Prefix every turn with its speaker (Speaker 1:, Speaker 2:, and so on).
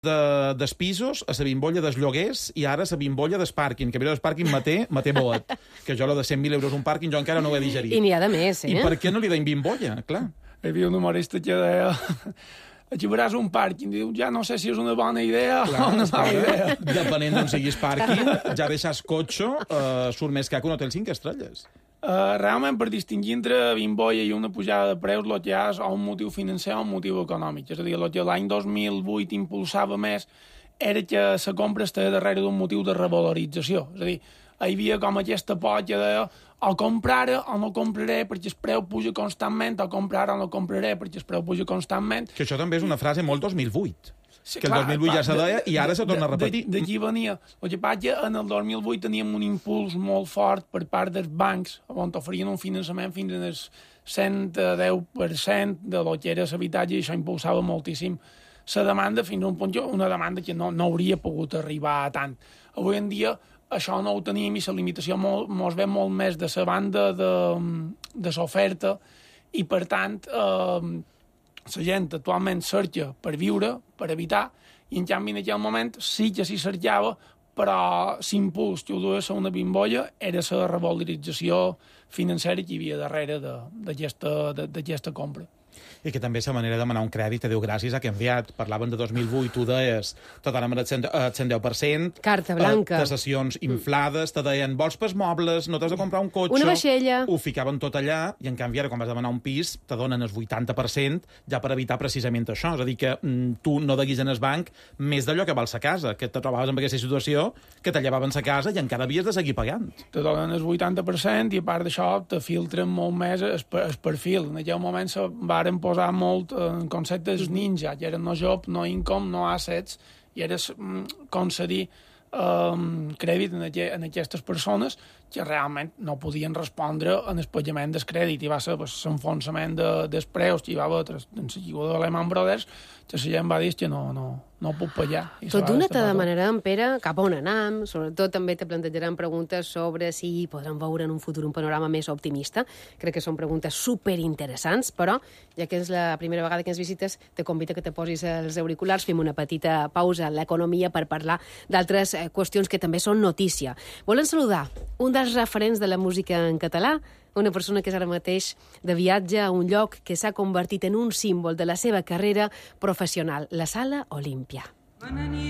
Speaker 1: dels pisos a la bimbolla dels lloguers i ara la bimbolla del pàrquing, que mira, el pàrquing me té boat, que jo lo de 100.000 euros un pàrquing jo encara no ho he digerit.
Speaker 2: I n'hi ha de més, eh?
Speaker 1: I per què no li deim bimbolla? Clar.
Speaker 3: Hi havia un humorista que deia ajudaràs un pàrquing, diu, ja no sé si és una bona idea o una mala idea.
Speaker 1: Depenent d'on siguis pàrquing, ja deixar cotxe surt més car que un hotel 5 estrelles.
Speaker 3: Realment, per distingir entre bimbolla i una pujada de preus, el que hi ha és un motiu financer o un motiu econòmic. És a dir, el que l'any 2008 impulsava més era que la compra estava darrere d'un motiu de revalorització. És a dir, hi havia com aquesta por que deia o compraré o no compraré perquè el preu puja constantment, o compraré o no compraré perquè el preu puja constantment.
Speaker 1: Que això també és una frase molt 2008.
Speaker 3: Sí,
Speaker 1: que el 2008 ja se deia i ara se torna a repetir.
Speaker 3: D'aquí venia. El que passa en el 2008 teníem un impuls molt fort per part dels bancs, on oferien un finançament fins al 110% de lo que era l'habitatge, i això impulsava moltíssim la demanda fins a un punt, una demanda que no hauria pogut arribar a tant. Avui en dia això no ho tenim i la limitació mos ve molt més de la banda de l'oferta i, per tant, la gent actualment cerca per viure, per habitar, i en canvi en aquell moment sí que s'hi cercava, però l'impuls que ho duia a una bimbolla era la revalorització financera que hi havia darrere d'aquesta compra.
Speaker 1: I que també la manera de demanar un crèdit, Déu gràcies, ha canviat. Parlaven de 2008, tu deies, tot ara amb el 110%.
Speaker 2: Carta blanca.
Speaker 1: Tasacions inflades, te deien, vols pels mobles, no t'has de comprar un cotxe.
Speaker 2: Una vaixella.
Speaker 1: Ho ficaven tot allà, i en canvi ara, quan vas demanar un pis, te donen el 80%, ja per evitar precisament això. És a dir, que tu no deguis en el banc més d'allò que val sa casa, que te trobaves en aquesta situació, que te llevaven sa casa i encara havies de seguir pagant.
Speaker 3: Te donen el 80% i, a part d'això, te filtren molt més el perfil. En aquell moment se varen posar molt en conceptes ninja, que eren no job, no income, no assets, i era concedir crèdit en aquestes persones que realment no podien respondre en el pagament del crèdit, i va ser l'enfonsament dels preus que hi va haver en la lliguda de Lehman Brothers, que la gent va dir que no puc pagar.
Speaker 2: Tot d'una te demanarem, Pere, cap on anam. Sobretot també te plantejaran preguntes sobre si podrem veure en un futur un panorama més optimista. Crec que són preguntes superinteressants, però ja que és la primera vegada que ens visites, te convido que te posis els auriculars, fem una petita pausa a l'economia per parlar d'altres qüestions que també són notícia. Volem saludar un dels referents de la música en català, una persona que és ara mateix de viatge a un lloc que s'ha convertit en un símbol de la seva carrera professional, la Sala Olímpia.